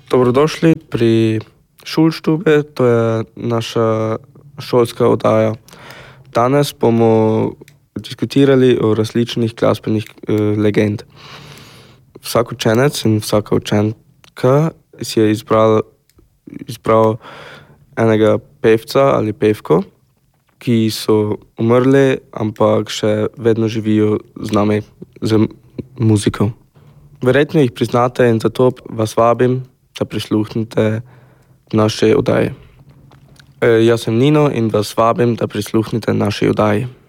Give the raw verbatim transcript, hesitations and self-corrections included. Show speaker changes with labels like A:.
A: Dobrodošli pri Šulštube, to je naša šolska oddaja. Danes bomo diskutirali o različnih glasbenih eh, legend. Vsak učenec in vsaka učenka si je izbral, izbral enega pevca ali pevko, ki so umrli, ampak še vedno živijo z nami, z muziko. Verjetno jih priznate in zato vas vabim, da prisluhnete naši oddaji. E, jaz sem Nino in vas vabim, da prisluhnete naši oddaji.